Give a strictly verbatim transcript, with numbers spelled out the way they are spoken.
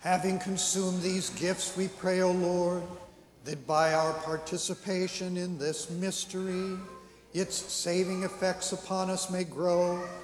Having consumed these gifts, we pray, O Lord, that by our participation in this mystery, its saving effects upon us may grow